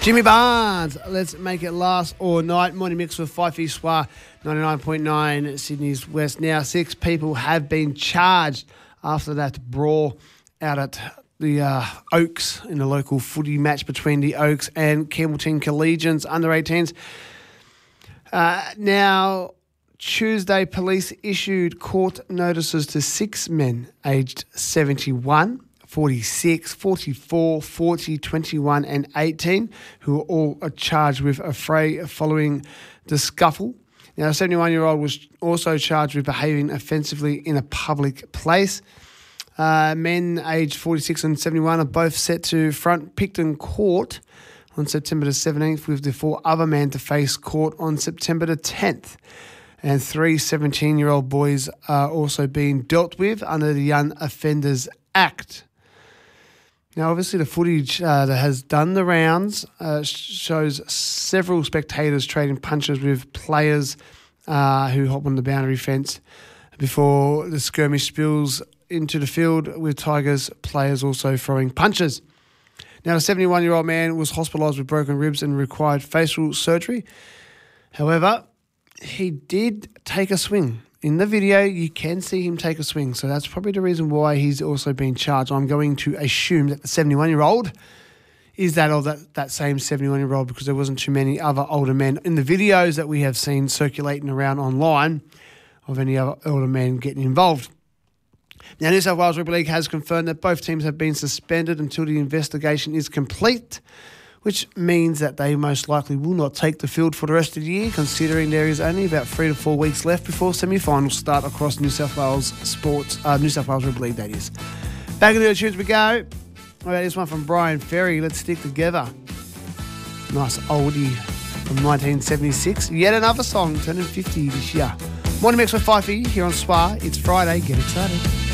Jimmy Barnes, let's make it last all night. Morning mix with Fifey Soir, 99.9 Sydney's West. Now, 6 people have been charged after that brawl out at the Oaks in the local footy match between the Oaks and Campbellton Collegians under 18s. Now, Tuesday, police issued court notices to 6 men aged 71, 46, 44, 40, 21 and 18 who are all charged with a fray following the scuffle. Now, a 71-year-old was also charged with behaving offensively in a public place. Men aged 46 and 71 are both set to front Picton Court on September the 17th, with the 4 other men to face court on September the 10th. And 3 17-year-old boys are also being dealt with under the Young Offenders Act. Now, obviously, the footage that has done the rounds shows several spectators trading punches with players who hop on the boundary fence before the skirmish spills into the field, with Tigers players also throwing punches. Now, the 71-year-old man was hospitalised with broken ribs and required facial surgery. However, he did take a swing. In the video, you can see him take a swing, so that's probably the reason why he's also been charged. I'm going to assume that the 71-year-old is that same 71-year-old, because there wasn't too many other older men in the videos that we have seen circulating around online of any other older men getting involved. Now, New South Wales Rugby League has confirmed that both teams have been suspended until the investigation is complete, which means that they most likely will not take the field for the rest of the year, considering there is only about 3 to 4 weeks left before semi-finals start across New South Wales New South Wales Rugby League, that is. Back into the tunes we go. All right, this one from Brian Ferry, Let's Stick Together. Nice oldie from 1976. Yet another song turning 50 this year. Morning mix with Fifey here on Soir. It's Friday. Get excited.